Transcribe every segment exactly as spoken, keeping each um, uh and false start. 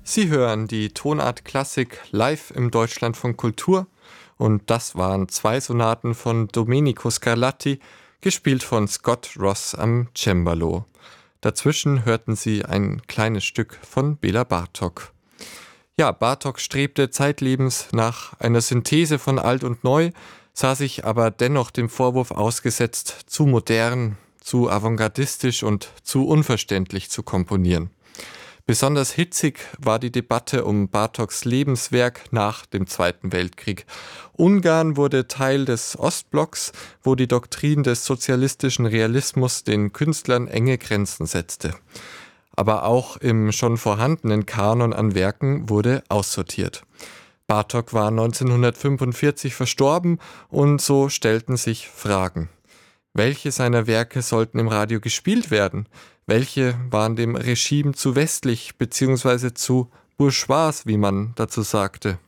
Sie hören die Tonart Klassik live im Deutschlandfunk Kultur und das waren zwei Sonaten von Domenico Scarlatti, gespielt von Scott Ross am Cembalo. Dazwischen hörten Sie ein kleines Stück von Bela Bartok. Ja, Bartok strebte zeitlebens nach einer Synthese von Alt und Neu, sah sich aber dennoch dem Vorwurf ausgesetzt, zu modern, zu avantgardistisch und zu unverständlich zu komponieren. Besonders hitzig war die Debatte um Bartoks Lebenswerk nach dem Zweiten Weltkrieg. Ungarn wurde Teil des Ostblocks, wo die Doktrin des sozialistischen Realismus den Künstlern enge Grenzen setzte. Aber auch im schon vorhandenen Kanon an Werken wurde aussortiert. Bartok war neunzehnhundertfünfundvierzig verstorben und so stellten sich Fragen. Welche seiner Werke sollten im Radio gespielt werden? Welche waren dem Regime zu westlich bzw. zu bourgeois, wie man dazu sagte?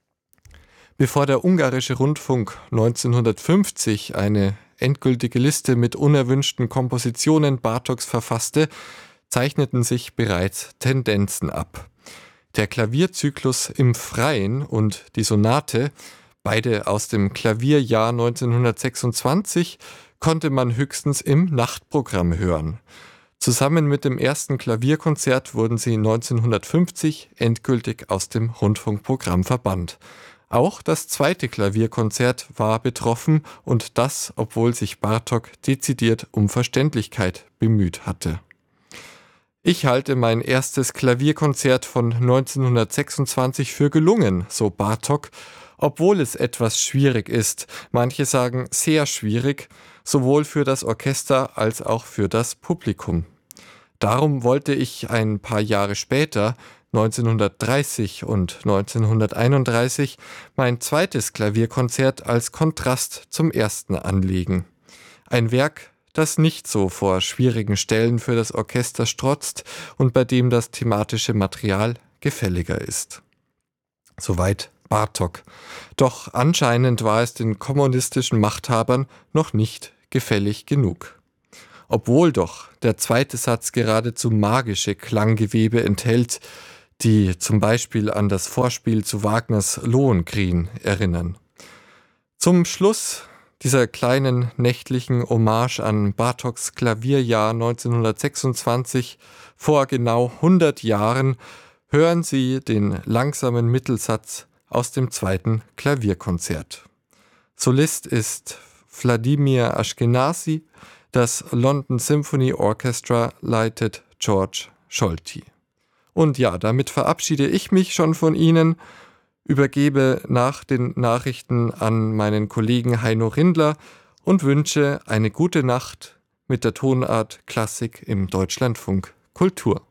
Bevor der ungarische Rundfunk neunzehnhundertfünfzig eine endgültige Liste mit unerwünschten Kompositionen Bartoks verfasste, zeichneten sich bereits Tendenzen ab. Der Klavierzyklus im Freien und die Sonate, beide aus dem Klavierjahr neunzehnhundertsechsundzwanzig, konnte man höchstens im Nachtprogramm hören. Zusammen mit dem ersten Klavierkonzert wurden sie neunzehnhundertfünfzig endgültig aus dem Rundfunkprogramm verbannt. Auch das zweite Klavierkonzert war betroffen und das, obwohl sich Bartok dezidiert um Verständlichkeit bemüht hatte. Ich halte mein erstes Klavierkonzert von neunzehnhundertsechsundzwanzig für gelungen, so Bartok, obwohl es etwas schwierig ist, manche sagen sehr schwierig, sowohl für das Orchester als auch für das Publikum. Darum wollte ich ein paar Jahre später, neunzehnhundertdreißig und neunzehnhunderteinunddreißig, mein zweites Klavierkonzert als Kontrast zum ersten anlegen. Ein Werk, das nicht so vor schwierigen Stellen für das Orchester strotzt und bei dem das thematische Material gefälliger ist. Soweit Bartok. Doch anscheinend war es den kommunistischen Machthabern noch nicht gefällig genug. Obwohl doch der zweite Satz geradezu magische Klanggewebe enthält, die zum Beispiel an das Vorspiel zu Wagners Lohengrin erinnern. Zum Schluss dieser kleinen nächtlichen Hommage an Bartoks Klavierjahr neunzehnhundertsechsundzwanzig vor genau hundert Jahren hören Sie den langsamen Mittelsatz aus dem zweiten Klavierkonzert. Solist ist Wladimir Ashkenazy, das London Symphony Orchestra leitet George Scholti. Und ja, damit verabschiede ich mich schon von Ihnen, übergebe nach den Nachrichten an meinen Kollegen Heino Rindler und wünsche eine gute Nacht mit der Tonart Klassik im Deutschlandfunk Kultur.